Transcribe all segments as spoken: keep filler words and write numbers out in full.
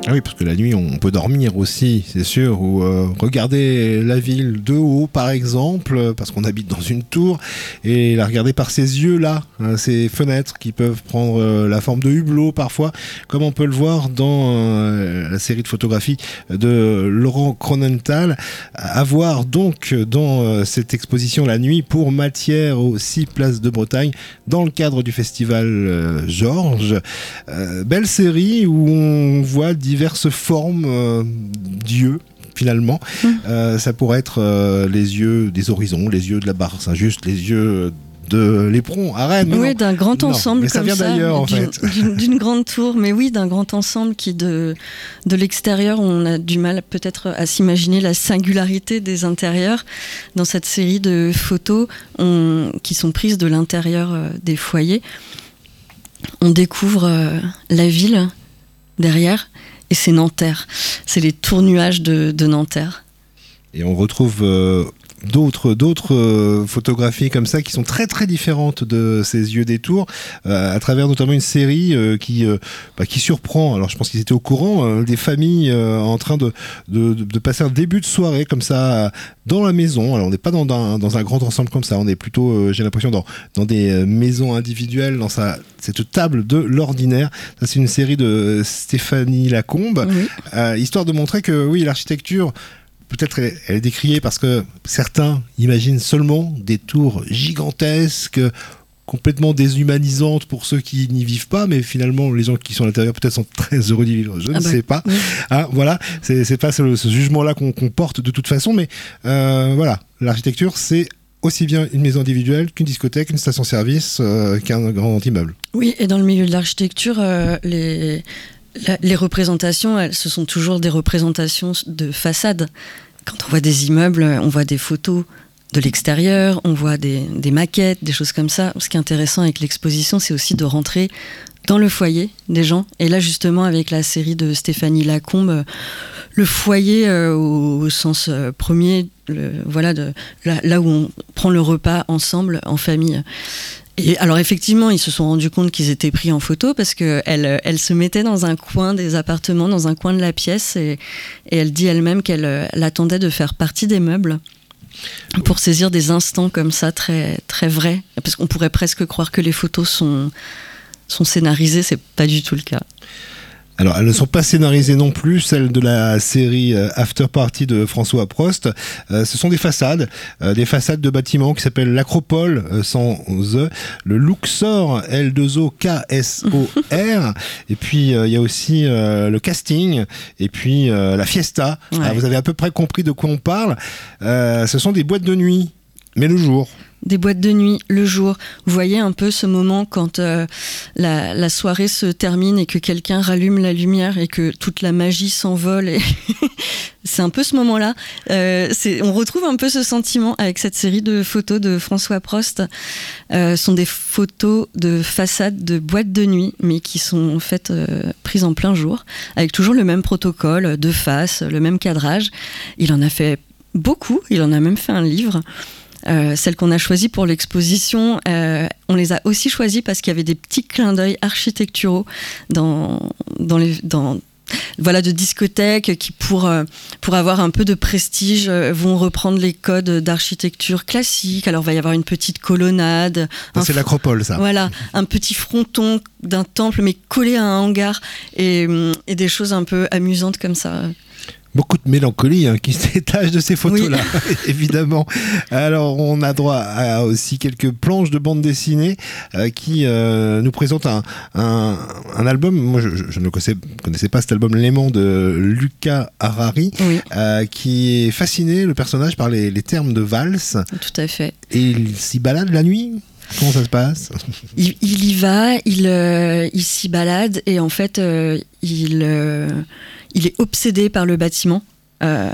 Ah oui, parce que la nuit, on peut dormir aussi, c'est sûr, ou euh, regarder la ville de haut, par exemple, parce qu'on habite dans une tour, et la regarder par ces yeux-là, hein, ces fenêtres qui peuvent prendre euh, la forme de hublots parfois, comme on peut le voir dans euh, la série de photographies de Laurent Cronenthal. À voir donc dans euh, cette exposition La Nuit pour Matière aux six places de Bretagne, dans le cadre du festival euh, Georges. Euh, belle série où on voit diverses formes euh, d'yeux finalement. Mmh. Euh, ça pourrait être euh, les yeux des horizons, les yeux de la barre Saint-Just, les yeux de l'éperon à Rennes. Oui, d'un grand non, ensemble mais ça comme vient ça, d'ailleurs en d'une, fait. D'une, d'une grande tour, mais oui, d'un grand ensemble qui de, de l'extérieur, on a du mal peut-être à s'imaginer la singularité des intérieurs. Dans cette série de photos on, qui sont prises de l'intérieur euh, des foyers, on découvre euh, la ville derrière, et c'est Nanterre. C'est les tours-nuages de, de Nanterre. Et on retrouve euh, d'autres, d'autres euh, photographies comme ça qui sont très très différentes de ces yeux des tours, euh, à travers notamment une série euh, qui, euh, bah, qui surprend, alors je pense qu'ils étaient au courant, euh, des familles euh, en train de, de, de passer un début de soirée comme ça dans la maison. Alors on n'est pas dans un, dans un grand ensemble comme ça, on est plutôt, euh, j'ai l'impression, dans, dans des maisons individuelles, dans sa, cette table de l'ordinaire. Ça, c'est une série de Stéphanie Lacombe, oui. euh, histoire de montrer que oui, l'architecture, peut-être elle, elle est décriée parce que certains imaginent seulement des tours gigantesques, complètement déshumanisantes pour ceux qui n'y vivent pas, mais finalement les gens qui sont à l'intérieur peut-être sont très heureux d'y vivre, je ah ne bah, sais pas. Oui. Ah, voilà, c'est, c'est pas ce, ce jugement-là qu'on, qu'on porte de toute façon, mais euh, voilà, l'architecture c'est aussi bien une maison individuelle qu'une discothèque, une station-service, euh, qu'un grand immeuble. Oui, et dans le milieu de l'architecture, euh, les... La, les représentations, elles, ce sont toujours des représentations de façade. Quand on voit des immeubles, on voit des photos de l'extérieur, on voit des, des maquettes, des choses comme ça. Ce qui est intéressant avec l'exposition, c'est aussi de rentrer dans le foyer des gens. Et là, justement, avec la série de Stéphanie Lacombe, le foyer euh, au, au sens euh, premier, le, voilà, de, là, là où on prend le repas ensemble, en famille. Et alors effectivement, ils se sont rendus compte qu'ils étaient pris en photo parce qu'elle elle se mettait dans un coin des appartements, dans un coin de la pièce, et, et elle dit elle-même qu'elle elle attendait de faire partie des meubles pour saisir des instants comme ça très, très vrais. Parce qu'on pourrait presque croire que les photos sont, sont scénarisées, c'est pas du tout le cas. Alors, elles ne sont pas scénarisées non plus, celles de la série euh, After Party de François Prost. Euh, ce sont des façades, euh, des façades de bâtiments qui s'appellent l'Acropole, euh, sans E, le Luxor, L deux O K S O R, et puis il euh, y a aussi euh, le casting, et puis euh, la fiesta. Ouais. Alors, vous avez à peu près compris de quoi on parle. Euh, ce sont des boîtes de nuit, mais le jour. Des boîtes de nuit, le jour. Vous voyez un peu ce moment quand euh, la, la soirée se termine et que quelqu'un rallume la lumière et que toute la magie s'envole. Et c'est un peu ce moment-là. Euh, c'est, on retrouve un peu ce sentiment avec cette série de photos de François Prost. Euh, ce sont des photos de façades de boîtes de nuit, mais qui sont faites euh, prises en plein jour, avec toujours le même protocole de face, le même cadrage. Il en a fait beaucoup, il en a même fait un livre. Euh, celles qu'on a choisies pour l'exposition, euh, on les a aussi choisies parce qu'il y avait des petits clins d'œil architecturaux dans, dans les, dans, voilà, de discothèques qui, pour, euh, pour avoir un peu de prestige, euh, vont reprendre les codes d'architecture classique. Alors, il va y avoir une petite colonnade. Ça, c'est fr- l'Acropole, ça. Voilà, un petit fronton d'un temple, mais collé à un hangar, et, et des choses un peu amusantes comme ça. Beaucoup de mélancolie hein, qui se détache de ces photos-là, oui. Évidemment. Alors, on a droit à aussi quelques planches de bande dessinée euh, qui euh, nous présentent un, un, un album. Moi, je, je ne connaissais, connaissais pas cet album, L'aimant de Luca Harari, oui. euh, qui est fasciné, le personnage, par les, les termes de valse. Tout à fait. Et il s'y balade la nuit ? Comment ça se passe ? il, il y va, il, euh, il s'y balade et en fait, euh, il, euh, il est obsédé par le bâtiment. Euh,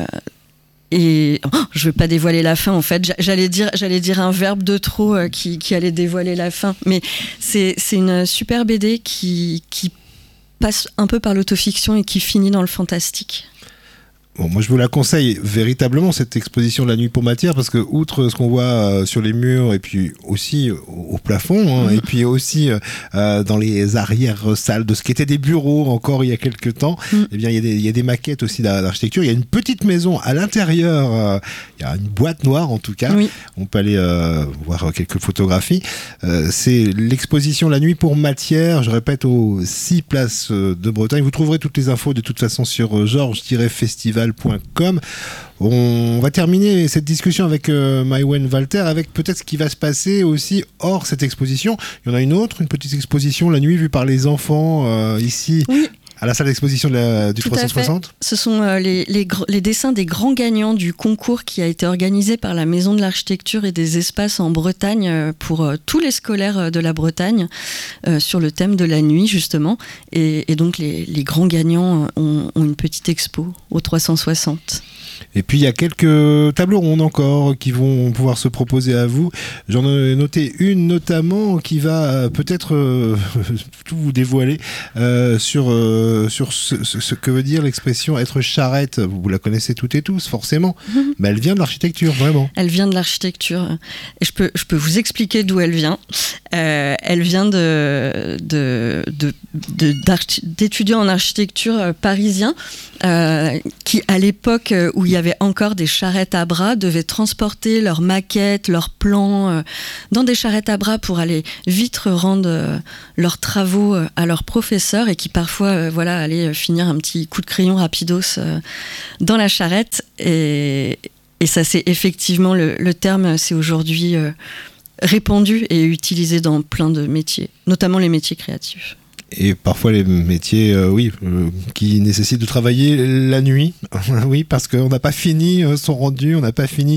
et oh, je ne veux pas dévoiler la fin en fait. J'allais dire, j'allais dire un verbe de trop euh, qui, qui allait dévoiler la fin. Mais c'est, c'est une super B D qui, qui passe un peu par l'autofiction et qui finit dans le fantastique. Bon, moi, je vous la conseille véritablement, cette exposition de la nuit pour matière, parce que outre ce qu'on voit euh, sur les murs et puis aussi au, au plafond, hein, mmh. et puis aussi euh, dans les arrières-salles de ce qui étaient des bureaux encore il y a quelques temps, mmh. eh bien, il y a des, il y a des maquettes aussi d'architecture. Il y a une petite maison à l'intérieur, euh, il y a une boîte noire en tout cas. Oui. On peut aller euh, voir quelques photographies. Euh, c'est l'exposition La nuit pour matière, je répète, aux six places de Bretagne. Vous trouverez toutes les infos de toute façon sur georges tiret festival point com. On va terminer cette discussion avec euh, Maïwenn Walter, avec peut-être ce qui va se passer aussi hors cette exposition. Il y en a une autre, une petite exposition la nuit vue par les enfants euh, ici. Oui. À la salle d'exposition de la, du Tout trois cent soixante. Ce sont euh, les, les, les dessins des grands gagnants du concours qui a été organisé par la Maison de l'Architecture et des Espaces en Bretagne euh, pour euh, tous les scolaires de la Bretagne euh, sur le thème de la nuit justement. Et, et donc les, les grands gagnants ont, ont une petite expo au trois cent soixante. Et puis il y a quelques tables rondes encore qui vont pouvoir se proposer à vous. J'en ai noté une notamment qui va peut-être euh, tout vous dévoiler euh, sur, euh, sur ce, ce, ce que veut dire l'expression être charrette. Vous la connaissez toutes et tous forcément, mmh. mais elle vient de l'architecture vraiment. Elle vient de l'architecture. Et je peux, je peux vous expliquer d'où elle vient. Euh, elle vient de, de, de, de, d'étudiants en architecture parisiens euh, qui à l'époque où il y avait encore des charrettes à bras, devaient transporter leurs maquettes, leurs plans euh, dans des charrettes à bras pour aller vite rendre euh, leurs travaux euh, à leurs professeurs et qui parfois euh, voilà, allaient finir un petit coup de crayon rapidos euh, dans la charrette. Et, et ça, c'est effectivement le, le terme, c'est aujourd'hui euh, répandu et utilisé dans plein de métiers, notamment les métiers créatifs. Et parfois les métiers, euh, oui, euh, qui nécessitent de travailler la nuit, oui, parce qu'on n'a pas fini euh, son rendu, on n'a pas fini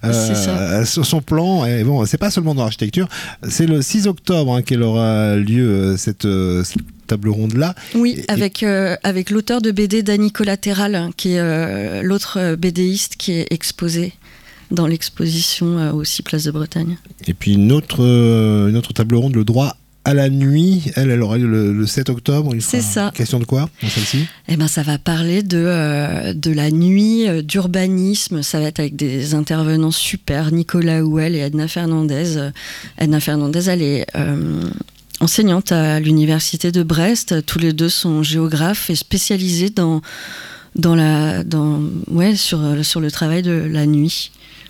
euh, son plan. Et bon, c'est pas seulement dans l'architecture, c'est le six octobre hein, qu'elle aura lieu euh, cette, euh, cette table ronde là. Oui, et, avec euh, avec l'auteur de B D Dany Collatéral, qui est euh, l'autre BDiste qui est exposé dans l'exposition euh, aux six places de Bretagne. Et puis une autre euh, une autre table ronde, le droit à la nuit, elle, elle aura lieu le, le sept octobre. Il C'est ça. Question de quoi dans celle-ci ? Eh ben, ça va parler de, euh, de la nuit, euh, d'urbanisme. Ça va être avec des intervenants super, Nicolas Houel et Edna Fernandez. Euh, Edna Fernandez, elle est euh, enseignante à l'université de Brest. Tous les deux sont géographes et spécialisés dans, dans la, dans, ouais, sur, sur le travail de la nuit,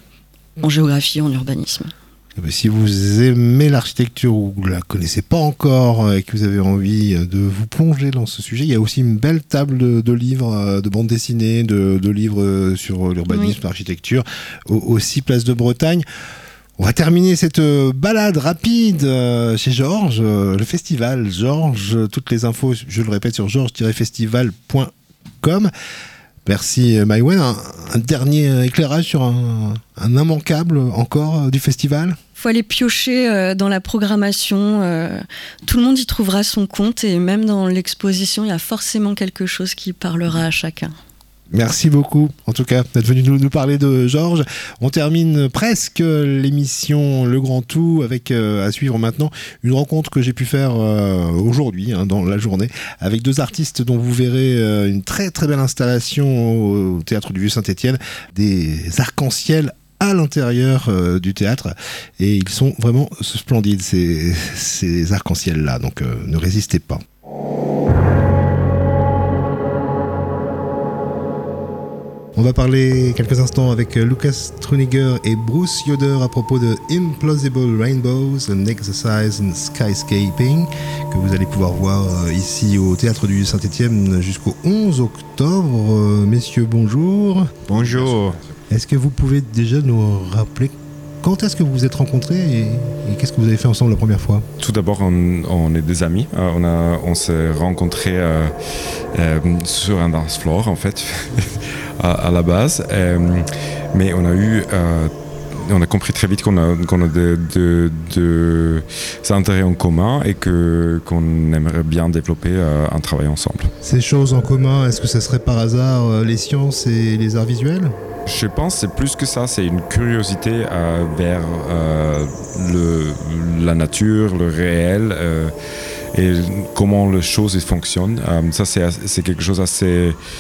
en géographie, en urbanisme. Si vous aimez l'architecture ou vous ne la connaissez pas encore et que vous avez envie de vous plonger dans ce sujet, il y a aussi une belle table de, de livres, de bandes dessinées, de, de livres sur l'urbanisme, oui. l'architecture, aux, aux six places de Bretagne. On va terminer cette balade rapide chez Georges, le festival Georges. Toutes les infos, je le répète, sur georges tiret festival point com. Merci Maïwenn. Un, un dernier éclairage sur un, un immanquable encore du festival ? Il faut aller piocher euh, dans la programmation. Euh, tout le monde y trouvera son compte et même dans l'exposition, il y a forcément quelque chose qui parlera à chacun. Merci beaucoup, en tout cas, d'être venu nous, nous parler de Georges. On termine presque l'émission Le Grand Tout avec, euh, à suivre maintenant, une rencontre que j'ai pu faire euh, aujourd'hui, hein, dans la journée, avec deux artistes dont vous verrez euh, une très très belle installation au Théâtre du Vieux-Saint-Étienne, des arcs-en-ciel à l'intérieur euh, du théâtre, et ils sont vraiment splendides, ces, ces arcs-en-ciel-là, donc euh, ne résistez pas. On va parler quelques instants avec Lucas Truniger et Bruce Yoder à propos de Implausible Rainbows, an exercise in skyscaping, que vous allez pouvoir voir ici au Théâtre du Saint-Étienne jusqu'au onze octobre. Messieurs, bonjour. Bonjour. Est-ce que vous pouvez déjà nous rappeler quand est-ce que vous vous êtes rencontrés et, et qu'est-ce que vous avez fait ensemble la première fois ? Tout d'abord, on, on est des amis. Euh, on, a, on s'est rencontrés euh, euh, sur un dance floor, en fait, à, à la base. Euh, mais on a eu... Euh, on a compris très vite qu'on a, qu'on a de, de, de, des intérêts en commun et que, qu'on aimerait bien développer euh, un travail ensemble. Ces choses en commun, est-ce que ça serait par hasard euh, les sciences et les arts visuels ? Je pense que c'est plus que ça, c'est une curiosité euh, vers euh, le, la nature, le réel euh, et comment les choses fonctionnent. Euh, ça, c'est, c'est quelque chose d'assez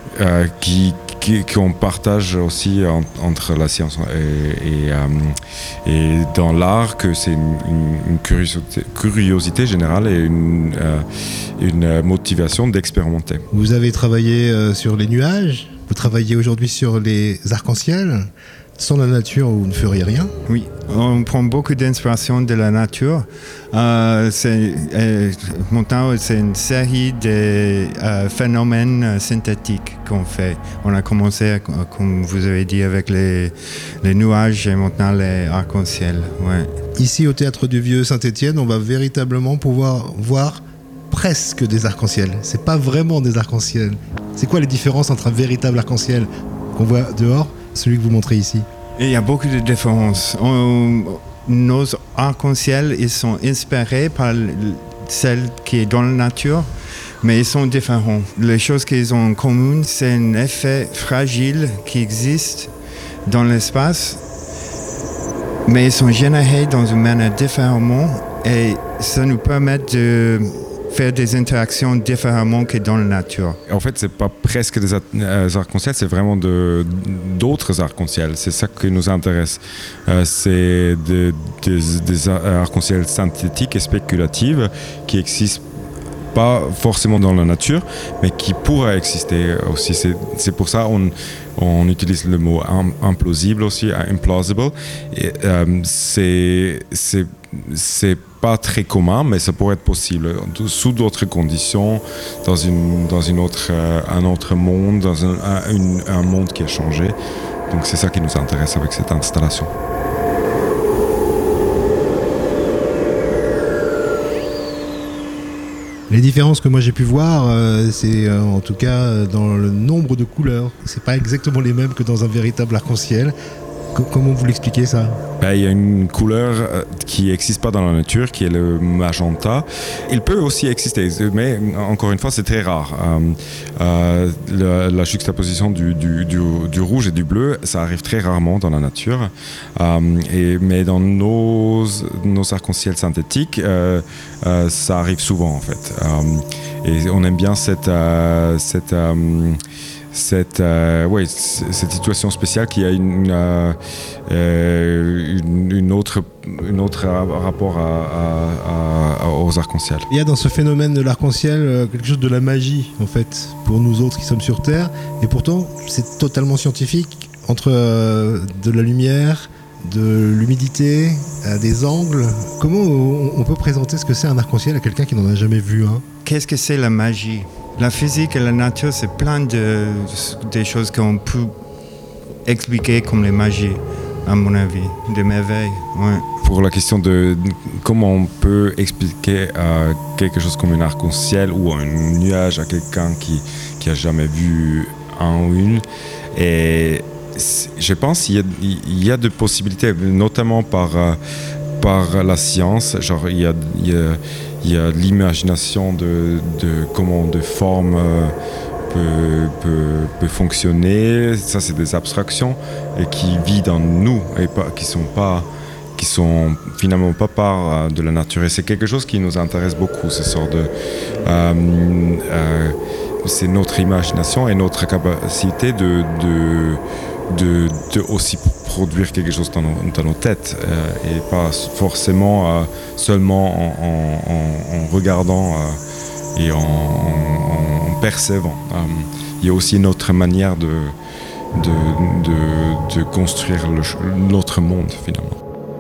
euh, qui qu'on partage aussi en, entre la science et, et, euh, et dans l'art, que c'est une, une, une curiosité, curiosité générale et une, euh, une motivation d'expérimenter. Vous avez travaillé euh, sur les nuages, vous travaillez aujourd'hui sur les arcs-en-ciel. Sans la nature, vous ne feriez rien? Oui, on prend beaucoup d'inspiration de la nature. Euh, c'est, euh, maintenant, c'est une série de euh, phénomènes synthétiques qu'on fait. On a commencé, comme vous avez dit, avec les, les nuages et maintenant les arcs-en-ciel. Ouais. Ici, au Théâtre du Vieux Saint-Étienne, on va véritablement pouvoir voir presque des arcs-en-ciel. C'est pas vraiment des arcs-en-ciel. C'est quoi les différences entre un véritable arc-en-ciel qu'on voit dehors, celui que vous montrez ici? Et il y a beaucoup de différences. On, nos arcs-en-ciel, ils sont inspirés par celles qui est dans la nature, mais ils sont différents. Les choses qu'ils ont en commun, c'est un effet fragile qui existe dans l'espace, mais ils sont générés dans une manière différente et ça nous permet de faire des interactions différemment que dans la nature. En fait, c'est pas presque des arcs-en-ciel, c'est vraiment de, d'autres arcs-en-ciel. C'est ça qui nous intéresse. Euh, c'est de, des, des arcs-en-ciel synthétiques et spéculatifs qui existent pas forcément dans la nature, mais qui pourraient exister aussi. C'est, c'est pour ça qu'on on utilise le mot implausible aussi, implausible. Et, euh, c'est, c'est, c'est pas très commun, mais ça pourrait être possible sous d'autres conditions, dans une, dans une autre, euh, un autre monde, dans un, un, une, un monde qui a changé. Donc c'est ça qui nous intéresse avec cette installation. Les différences que moi j'ai pu voir, euh, c'est euh, en tout cas dans le nombre de couleurs. C'est pas exactement les mêmes que dans un véritable arc-en-ciel. C- comment vous l'expliquez ça? Ben, il y a une couleur qui n'existe pas dans la nature, qui est le magenta. Il peut aussi exister, mais encore une fois, c'est très rare. Euh, euh, la, la juxtaposition du, du, du, du rouge et du bleu, ça arrive très rarement dans la nature. Euh, et, mais dans nos, nos arcs-en-ciel synthétiques, euh, euh, ça arrive souvent en fait. Euh, et on aime bien cette... Euh, cette euh, Cette, euh, ouais, cette situation spéciale qui a une, euh, une, une, autre, une autre rapport à, à, à, aux arcs-en-ciel. Il y a dans ce phénomène de l'arc-en-ciel quelque chose de la magie, en fait, pour nous autres qui sommes sur Terre. Et pourtant, c'est totalement scientifique, entre euh, de la lumière, de l'humidité, à des angles. Comment on, on peut présenter ce que c'est un arc-en-ciel à quelqu'un qui n'en a jamais vu un? Qu'est-ce que c'est la magie? La physique et la nature, c'est plein de, de choses qu'on peut expliquer comme les magies, à mon avis, des merveilles. Ouais. Pour la question de comment on peut expliquer euh, quelque chose comme un arc-en-ciel ou un nuage à quelqu'un qui qui a jamais vu un ou une, et je pense qu'il y a, il y a de possibilités, notamment par euh, par la science. Genre il y a, il y a Il y a l'imagination de, de comment de forme euh, peut, peut, peut fonctionner. Ça, c'est des abstractions et qui vivent dans nous et pas, qui sont pas, qui sont finalement pas part de la nature. Et c'est quelque chose qui nous intéresse beaucoup. Ce sort de, euh, euh, c'est notre imagination et notre capacité de, de De, de aussi produire quelque chose dans nos, dans nos têtes euh, et pas forcément euh, seulement en, en, en, en regardant euh, et en, en, en percevant. Euh, il y a aussi une autre manière de, de, de, de construire le, notre monde finalement.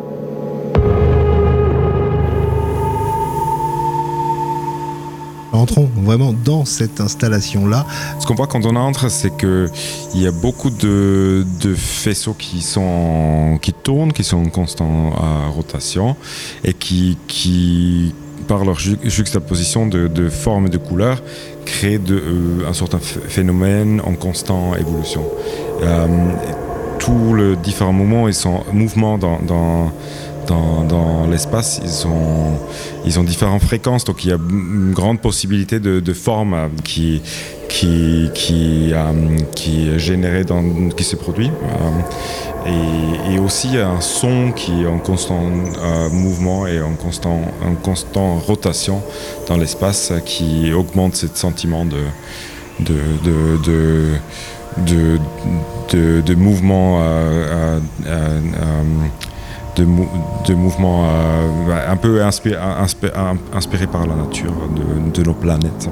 Entrons vraiment dans cette installation-là. Ce qu'on voit quand on entre, c'est qu'il y a beaucoup de, de faisceaux qui, sont, qui tournent, qui sont en constante euh, rotation et qui, qui, par leur ju- juxtaposition de, de formes et de couleurs, créent de, euh, un certain phénomène en constante évolution. Euh, tous les différents mouvements, ils sont mouvements dans, dans Dans, dans l'espace, ils ont, ils ont différentes fréquences, donc il y a une grande possibilité de, de formes qui, qui, qui, euh, qui est générée, dans, qui se produit. Euh, et, et aussi un son qui est en constant euh, mouvement et en constant, en constant rotation dans l'espace, qui augmente ce sentiment de, de, de, de, de, de, de mouvements, euh, euh, euh, de, mou- de mouvements euh, un peu inspirés inspiré, inspiré par la nature de, de nos planètes.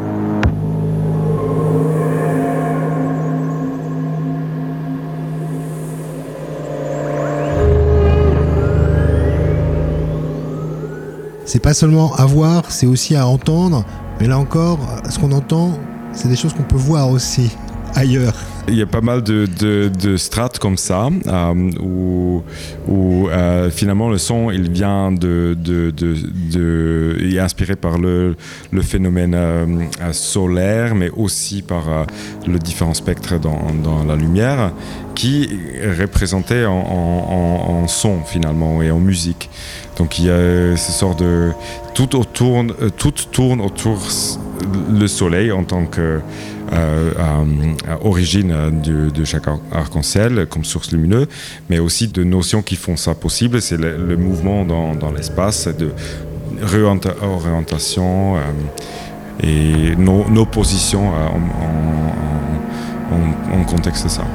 C'est pas seulement à voir, c'est aussi à entendre. Mais là encore, ce qu'on entend, c'est des choses qu'on peut voir aussi ailleurs. Il y a pas mal de, de, de strates comme ça, euh, où, où euh, finalement le son il vient de, de, de, de, il est inspiré par le, le phénomène euh, solaire, mais aussi par euh, le différent spectre dans, dans la lumière, qui est représenté en, en, en son finalement et en musique. Donc il y a ce sort de tout autour, tout tourne autour le soleil en tant que Euh, euh, origine de, de chaque arc-en-ciel comme source lumineuse, mais aussi de notions qui font ça possible. C'est le, le mouvement dans, dans l'espace, de réorientation euh, et nos, nos positions euh, en, en, en, en contexte de ça.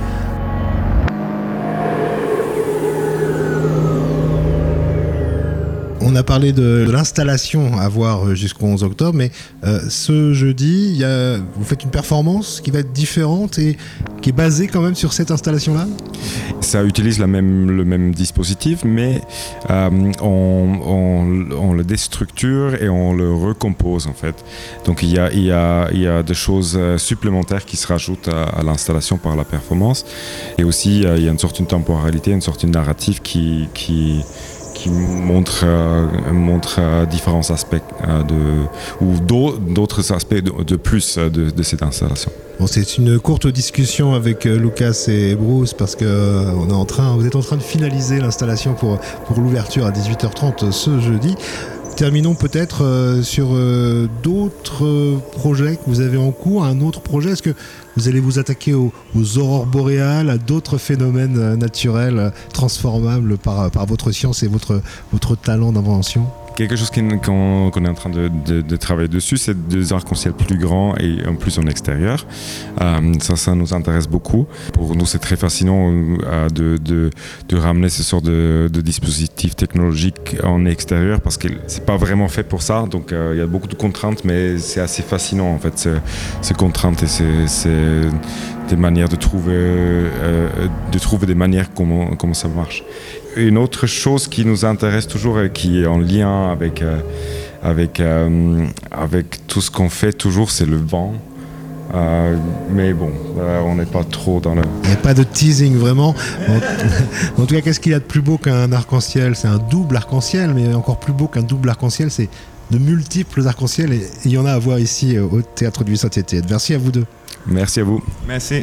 On a parlé de, de l'installation à voir jusqu'au onze octobre, mais euh, ce jeudi, y a, vous faites une performance qui va être différente et qui est basée quand même sur cette installation-là ? Ça utilise la même, le même dispositif, mais euh, on, on, on le déstructure et on le recompose en fait. Donc il y a, il y a, il y a des choses supplémentaires qui se rajoutent à, à l'installation par la performance. Et aussi il y a une sorte de temporalité, une sorte de narrative qui... qui qui montre, euh, montre euh, différents aspects euh, de, ou d'autres aspects de, de plus de, de cette installation. Bon, c'est une courte discussion avec euh, Lucas et Bruce parce que euh, on est en train, vous êtes en train de finaliser l'installation pour, pour l'ouverture à dix-huit heures trente ce jeudi. Terminons peut-être euh, sur euh, d'autres euh, projets que vous avez en cours, un autre projet. Est-ce que vous allez vous attaquer aux, aux aurores boréales, à d'autres phénomènes euh, naturels euh, transformables par, par votre science et votre, votre talent d'invention ? Quelque chose qu'on, qu'on est en train de, de, de travailler dessus, c'est des arcs-en-ciel plus grands et en plus en extérieur. Euh, ça, ça nous intéresse beaucoup. Pour nous, c'est très fascinant euh, de, de, de ramener ce sort de, de dispositifs technologiques en extérieur parce que c'est pas vraiment fait pour ça. Donc, euh, il y a beaucoup de contraintes, mais c'est assez fascinant en fait, ces, ces contraintes et ces, ces, des manières de trouver, euh, de trouver des manières comment, comment ça marche. Une autre chose qui nous intéresse toujours et qui est en lien avec, euh, avec, euh, avec tout ce qu'on fait toujours, c'est le vent. Euh, mais bon, euh, on n'est pas trop dans le... Il n'y a pas de teasing vraiment. En, en tout cas, qu'est-ce qu'il y a de plus beau qu'un arc-en-ciel ? C'est un double arc-en-ciel, mais encore plus beau qu'un double arc-en-ciel, c'est de multiples arcs-en-ciel et il y en a à voir ici au Théâtre du Vieux-Saint-Étienne. Merci à vous deux. Merci à vous. Merci.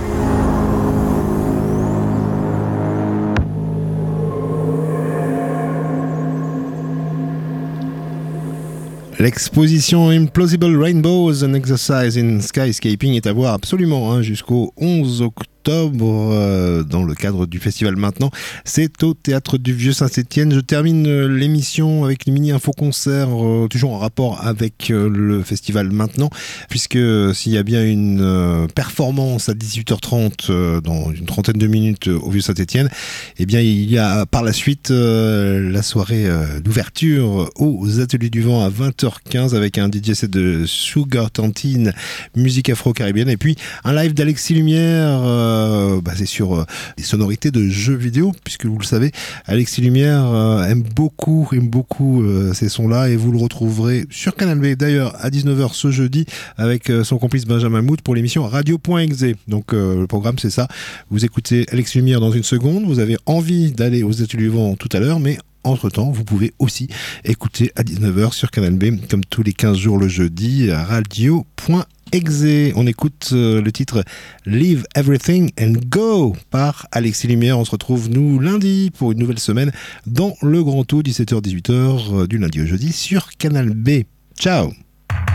L'exposition Implausible Rainbows, an Exercise in Skyscaping est à voir absolument hein, jusqu'au onze octobre euh, dans le cadre du festival Maintenant. C'est au Théâtre du Vieux-Saint-Étienne. Je termine euh, l'émission avec les mini-info-concerts, euh, toujours en rapport avec euh, le festival Maintenant, puisque euh, s'il y a bien une euh, performance à dix-huit heures trente euh, dans une trentaine de minutes euh, au Vieux-Saint-Étienne, eh bien il y a par la suite euh, la soirée euh, d'ouverture aux Ateliers du Vent à vingt heures quinze avec un D J set de Sugar Tantine, musique afro-caribéenne, et puis un live d'Alexis Lumière euh, basé sur euh, des sonorités de jeux vidéo, puisque vous le savez, Alexis Lumière euh, aime beaucoup, aime beaucoup euh, ces sons-là, et vous le retrouverez sur Canal B d'ailleurs à dix-neuf heures ce jeudi avec euh, son complice Benjamin Mout pour l'émission Radio.exe. Donc euh, le programme c'est ça, vous écoutez Alexis Lumière dans une seconde, vous avez envie d'aller aux Ateliers du Vent tout à l'heure, mais entre-temps, vous pouvez aussi écouter à dix-neuf heures sur Canal B, comme tous les quinze jours le jeudi, à radio.exe. On écoute euh, le titre Leave Everything and Go par Alexis Lumière. On se retrouve, nous, lundi, pour une nouvelle semaine dans le Grand Tout, dix-sept heures dix-huit heures, euh, du lundi au jeudi sur Canal B. Ciao!